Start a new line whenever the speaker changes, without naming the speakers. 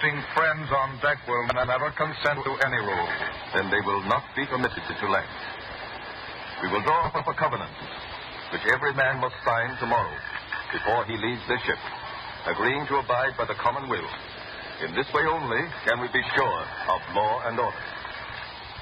existing friends on deck will never consent to any rule.
Then they will not be permitted to land. We will draw up a covenant, which every man must sign tomorrow before he leaves this ship, agreeing to abide by the common will. In this way only can we be sure of law and order.